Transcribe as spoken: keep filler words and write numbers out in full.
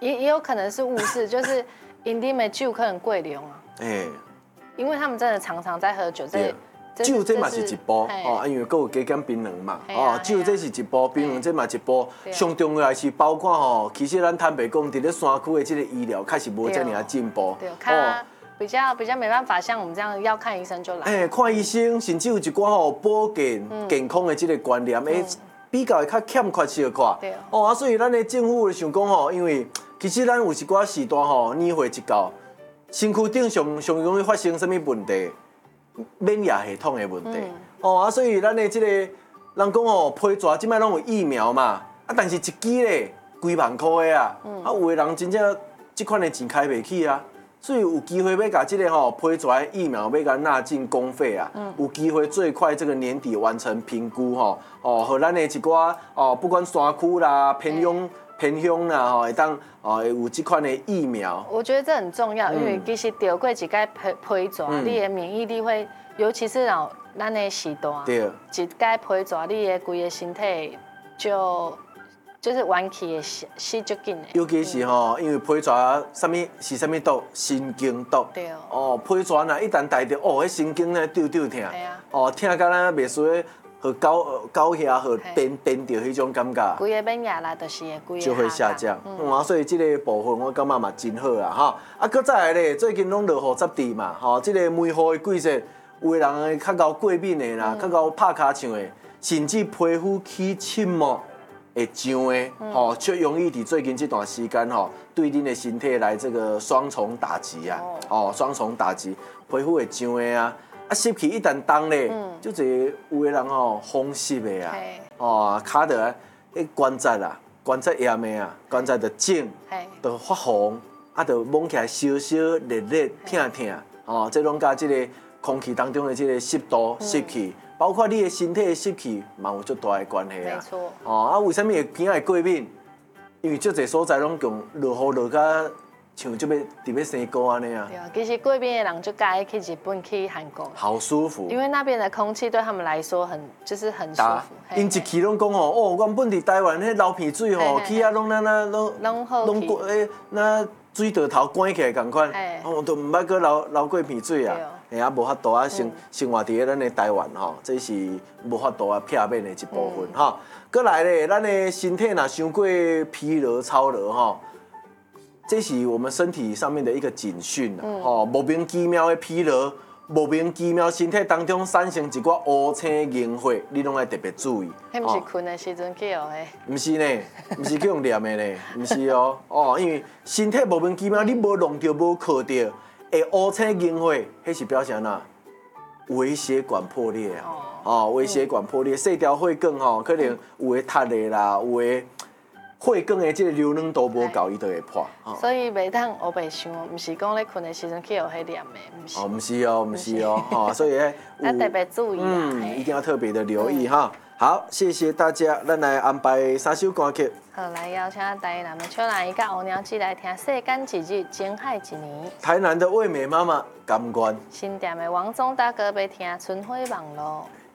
也也有可能是误事，就是因啲的酒可能贵量啊。哎、欸，因为他们真的常常在喝酒，这酒这嘛是一步哦，因为佫有加减槟榔嘛，哦，酒这是一步，槟榔这嘛一步。上重要的是包括吼，其实咱坦白讲，伫咧山区的这个医疗开始无遮尔进步。 对，哦，比较比较没办法像我们这样要看医生就来。哎、 欸，看医生，甚至有一寡吼保健、嗯、健康的这个观念，诶、嗯，比较会较欠缺小可。对。哦啊，所以咱的政府想讲吼，因为其实咱有一寡时段吼，年岁一到，身躯顶上上容易发生什么问题？免疫系统的问题。嗯、哦啊，所以咱的这个人讲吼，批蛇即摆拢有疫苗嘛，啊，但是一支咧几万块的啊，嗯、啊，有的人真正这款的钱开袂起啊。所以有机会要把这个吼批出来疫苗要甲纳进公费啊，嗯、有机会最快这个年底完成评估吼，哦，和咱的一寡哦，不管山区啦、偏乡、偏乡啦，吼，会当哦有这款的疫苗。 我觉得这很重要，因为其实得过一届批批蛇，嗯、你的免疫力会，尤其是让咱的时段，对，一届批蛇，你的规个身体就。就是晚期的死死足紧的， 尤其是吼，因为皮蛇什么是什么毒，神经毒。对哦。哦，皮蛇呐，一旦带着，哦，迄神经咧丢丢疼。系啊。哦，疼到咱袂输和高高遐和变变掉迄种感觉。 规个免疫力就是会规个就会下降。嗯啊，所以这个部分我感觉嘛真好啊哈。啊，搁再来咧，最近拢落雨湿地嘛，吼，这个梅雨的季节，有的人会较高过敏的啦，较高拍骹唱的，甚至皮肤起青膜。会痒的，吼，就容易伫最近这段时间吼，对恁的身体来这个双重打击啊，哦，双重打击，皮肤会痒的啊，啊湿气一旦重咧，就这有的人吼风湿的啊，哦，卡着迄关节啊，关节炎的啊，关节就肿，就发红，啊，就摸起来烧烧热热疼疼，哦，这拢甲这个空气当中的这个湿度湿气。包括你的身体的湿气，嘛有足大的关系啊。没错。哦，啊，为什么会鼻仔过敏？因为足侪所在拢用落雨落甲像就要特要生膏安尼啊。 对啊，其实过敏的人就该去日本、去韩国。 好舒服。 因为那边的空气对他们来说很就是很舒服。 因一去拢讲哦，哦，原本伫台湾迄流鼻水吼，去啊拢那那拢拢好去。拢诶那水道头关起来共款，哦，都毋捌搁流流过鼻水啊。哎啊，无法度啊，生生活伫咱的台湾吼，这是无法度啊避免的一部分哈。过来咧，咱的身体若伤过疲劳、操劳吼，这是我们身体上面的一个警讯啦。吼，莫名其妙的疲劳，莫名其妙身体当中产生一寡乌青硬血，你拢爱特别注意。 迄毋是困的时阵去哦嘿？ 毋是呢，毋是去用念的呢，毋是哦。哦，因为身体莫名其妙，你无弄着，无靠着。会乌青硬血，迄是表示哪？微血管破裂啊！哦，微血管破裂，细条血管吼，可能有诶塌的啦，有诶血管的这个流能度无够，伊就会破。 所以袂当黑白想，毋是讲咧困的时阵去有迄念的，毋是。 哦，毋是哦，毋是哦，哈，所以咧， 要特别注意嗯，一定要特别的留意哈。好，谢谢大家，咱来安排三首歌曲。 好，来邀请台南的秋兰姨甲乌鸟姐来听《世间一日，情海一年》。 台南的惠美妈妈甘愿。 新店的王总大哥要听《春晖网络》。